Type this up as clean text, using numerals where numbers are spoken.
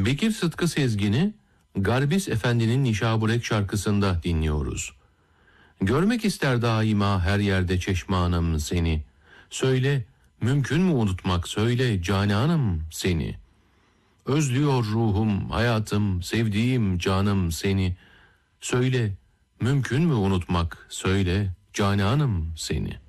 Bekir Sıtkı Sezgin'i Garbis Efendi'nin Nişaburek şarkısında dinliyoruz. Görmek ister daima her yerde çeşmanım seni. Söyle, mümkün mü unutmak, söyle cananım seni. Özlüyor ruhum, hayatım, sevdiğim canım seni. Söyle, mümkün mü unutmak, söyle cananım seni.